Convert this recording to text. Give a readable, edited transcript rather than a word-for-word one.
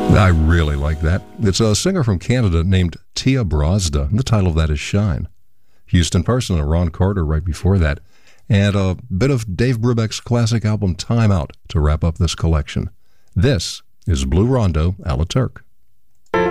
I really like that. It's a singer from Canada named Tia Brazda, and the title of that is Shine. Houston Person and Ron Carter right before that, and a bit of Dave Brubeck's classic album Time Out to wrap up this collection. This is Blue Rondo, a la Turk.